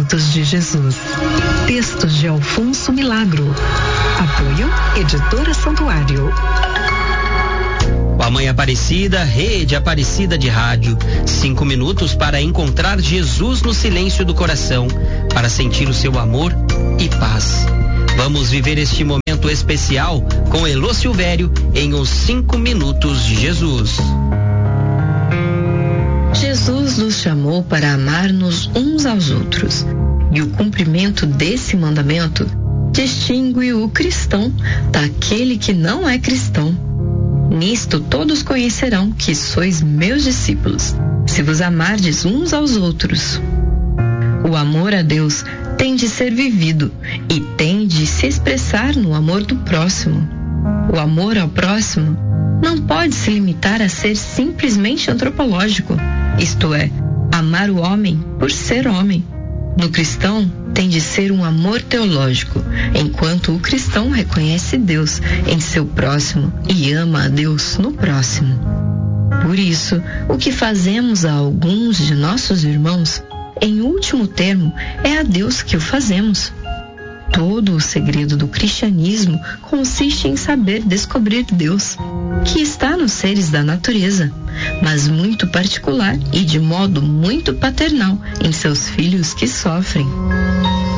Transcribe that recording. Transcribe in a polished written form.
Ensinamentos de Jesus. Textos de Alfonso Milagro. Apoio Editora Santuário. Com a Mãe Aparecida, Rede Aparecida de Rádio. 5 minutos para encontrar Jesus no silêncio do coração, para sentir o seu amor e paz. Vamos viver este momento especial com Elô Silvério em os 5 minutos de Jesus. Jesus nos chamou para amar-nos uns aos outros, e o cumprimento desse mandamento distingue o cristão daquele que não é cristão. Nisto todos conhecerão que sois meus discípulos, se vos amardes uns aos outros. O amor a Deus tem de ser vivido e tem de se expressar no amor do próximo. O amor ao próximo não pode se limitar a ser simplesmente antropológico, isto é, amar o homem por ser homem. No cristão, tem de ser um amor teológico, enquanto o cristão reconhece Deus em seu próximo e ama a Deus no próximo. Por isso, o que fazemos a alguns de nossos irmãos, em último termo, é a Deus que o fazemos. Todo o segredo do cristianismo consiste em saber descobrir Deus, que está nos seres da natureza, mas muito particular e de modo muito paternal em seus filhos que sofrem.